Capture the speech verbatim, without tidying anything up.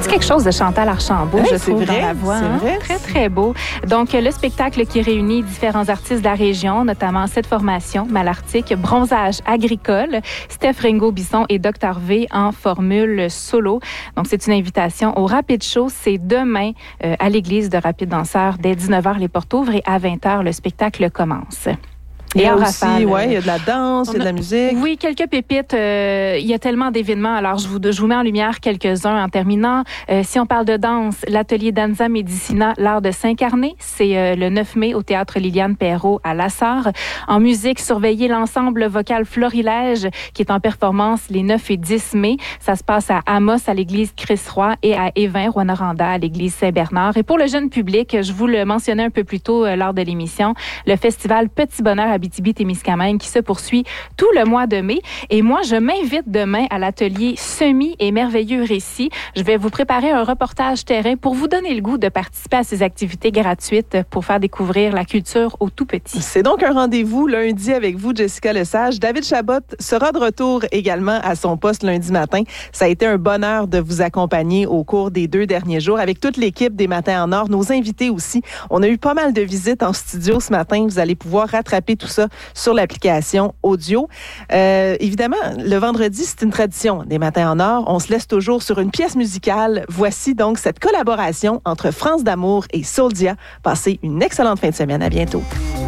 quelque chose de Chantal Archambault, hey, je trouve, vrai, dans la voix. C'est hein? vrai. Très, très beau. Donc, le spectacle qui réunit différents artistes de la région, notamment cette formation, Malartic, Bronzage agricole, Steph Ringo-Bisson et docteur V en formule solo. Donc, c'est une invitation au Rapid Show. C'est demain euh, à l'église de Rapid Danseur dès dix-neuf heures. Les portes ouvrent et à vingt heures, le spectacle commence. Il y a en aussi, rafale, ouais, il y a de la danse, il y a de la musique. Oui, quelques pépites. Euh, il y a tellement d'événements. Alors, je vous, je vous mets en lumière quelques-uns en terminant. Euh, si on parle de danse, l'atelier Danza Medicina, l'art de s'incarner, c'est euh, le neuf mai au théâtre Liliane Perrault à Lassar. En musique, surveillez l'ensemble vocal Florilège qui est en performance les neuf et dix mai. Ça se passe à Amos, à l'église Christ-Roi et à Évin, Rouyn-Noranda, à l'église Saint-Bernard. Et pour le jeune public, je vous le mentionnais un peu plus tôt euh, lors de l'émission, le festival Petit Bonheur à Abitibi-Témiscamingue qui se poursuit tout le mois de mai. Et moi, je m'invite demain à l'atelier Semis et merveilleux récits. Je vais vous préparer un reportage terrain pour vous donner le goût de participer à ces activités gratuites pour faire découvrir la culture aux tout-petits. C'est donc un rendez-vous lundi avec vous, Jessica Lesage. David Chabot sera de retour également à son poste lundi matin. Ça a été un bonheur de vous accompagner au cours des deux derniers jours avec toute l'équipe des Matins en Or, nos invités aussi. On a eu pas mal de visites en studio ce matin. Vous allez pouvoir rattraper tout ça sur l'application audio. Euh, évidemment, le vendredi, c'est une tradition des Matins en Or. On se laisse toujours sur une pièce musicale. Voici donc cette collaboration entre France d'amour et Soldia. Passez une excellente fin de semaine. À bientôt.